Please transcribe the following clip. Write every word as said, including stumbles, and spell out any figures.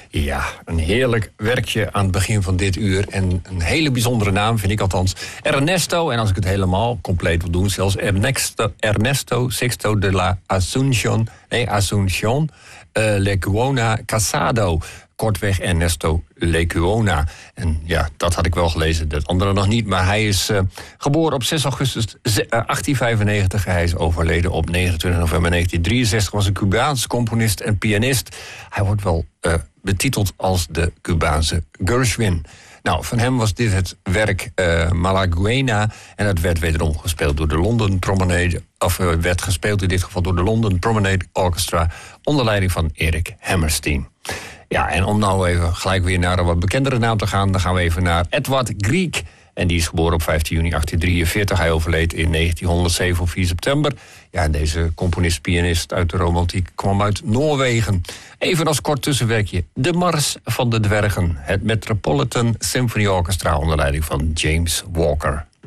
Ja, een heerlijk werkje aan het begin van dit uur. En een hele bijzondere naam, vind ik althans. Ernesto, en als ik het helemaal compleet wil doen... zelfs Ernesto, Ernesto Sixto de la Asunción... Nee, Asunción uh, Lecuona Casado... Kortweg Ernesto Lecuona. En ja, dat had ik wel gelezen, dat andere nog niet. Maar hij is uh, geboren op zes augustus achttien vijfennegentig. Hij is overleden op negenentwintig november negentien drieënzestig. Was een Cubaans componist en pianist. Hij wordt wel uh, betiteld als de Cubaanse Gershwin. Nou, van hem was dit het werk uh, Malaguena. En dat werd wederom gespeeld door de London Promenade... of uh, werd gespeeld in dit geval door de London Promenade Orchestra... onder leiding van Eric Hammerstein. Ja, en om nou even gelijk weer naar een wat bekendere naam te gaan... dan gaan we even naar Edvard Grieg. En die is geboren op vijftien juni achttien drieënveertig. Hij overleed in negentienhonderdzeven op vier september. Ja, en deze componist-pianist uit de romantiek kwam uit Noorwegen. Even als kort tussenwerkje. De Mars van de Dwergen. Het Metropolitan Symphony Orchestra onder leiding van James Walker.